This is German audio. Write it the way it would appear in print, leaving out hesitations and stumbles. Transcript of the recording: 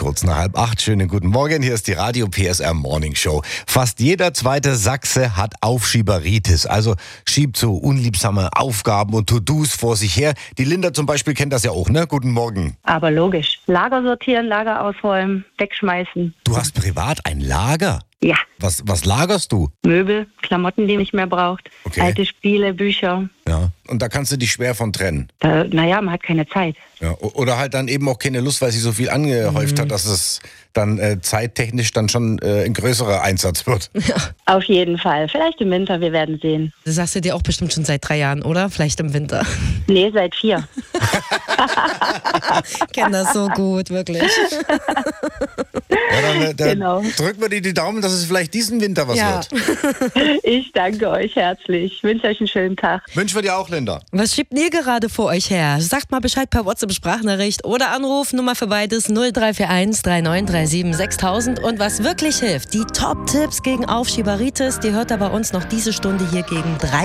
kurz nach 7:30. Schönen guten Morgen, hier ist die Radio PSR Morning Show. Fast jeder zweite Sachse hat Aufschieberitis, also schiebt so unliebsame Aufgaben und To-Dos vor sich her. Die Linda zum Beispiel kennt das ja auch, ne? Guten Morgen. Aber logisch. Lager sortieren, Lager ausräumen, wegschmeißen. Du hast privat ein Lager? Ja, Was lagerst du? Möbel, Klamotten, die man nicht mehr braucht, Okay. alte Spiele, Bücher. Ja. Und da kannst du dich schwer von trennen. Man hat keine Zeit. Ja. Oder halt dann eben auch keine Lust, weil sich so viel angehäuft hat, dass es dann zeittechnisch dann schon ein größerer Einsatz wird. Auf jeden Fall. Vielleicht im Winter, wir werden sehen. Das sagst du dir auch bestimmt schon seit 3 Jahren, oder? Vielleicht im Winter. Nee, seit 4. Ich kenne das so gut, wirklich. Ja, dann Genau. drücken wir dir die Daumen, dass es vielleicht diesen Winter was Ja. wird. Ich danke euch herzlich. Ich wünsche euch einen schönen Tag. Wünschen wir dir auch, Linda. Was schiebt ihr gerade vor euch her? Sagt mal Bescheid per WhatsApp-Sprachnachricht oder Anruf. Nummer für beides 0341 3937 6000. Und was wirklich hilft, die Top-Tipps gegen Aufschieberitis, die hört ihr bei uns noch diese Stunde hier gegen 3.